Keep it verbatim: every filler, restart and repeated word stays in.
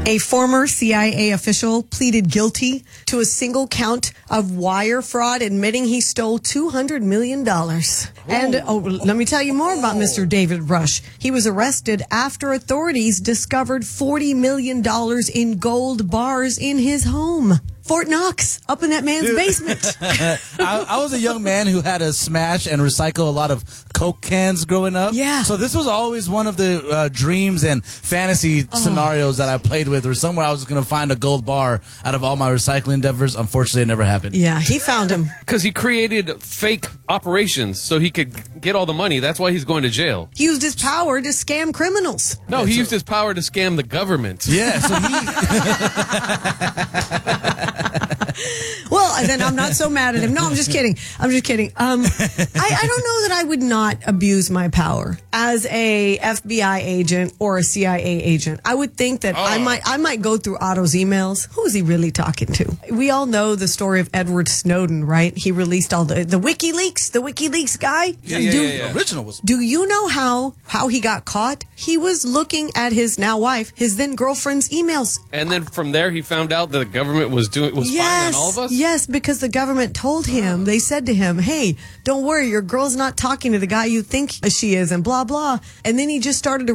A former C I A official pleaded guilty to a single count of wire fraud, admitting he stole two hundred million dollars. And oh, let me tell you more about Mister David Rush. He was arrested after authorities discovered forty million dollars in gold bars in his home. Fort Knox, up in that man's Dude. basement. I, I was a young man who had to smash and recycle a lot of Coke cans growing up. Yeah. So this was always one of the uh, dreams and fantasy Oh. scenarios that I played with, or somewhere I was going to find a gold bar out of all my recycling endeavors. Unfortunately, it never happened. Yeah, he found him. Because he created fake operations so he could get all the money. That's why he's going to jail. He used his power to scam criminals. No, he used his power to scam the government. Yeah, so he... Well, then I'm not so mad at him. No, I'm just kidding. I'm just kidding. Um, I, I don't know that I would not abuse my power as a F B I agent or a C I A agent. I would think that I might I might go through Otto's emails. Who is he really talking to? We all know the story of Edward Snowden, right? He released all the the WikiLeaks, the WikiLeaks guy. Yeah, yeah, do, yeah, yeah. The original was... do you know how how he got caught? He was looking at his now wife, his then girlfriend's emails. And then from there, he found out that the government was doing was spying on all of us. Yes, because the government told him, they said to him, hey, don't worry, your girl's not talking to the guy you think she is, and blah, blah. And then he just started to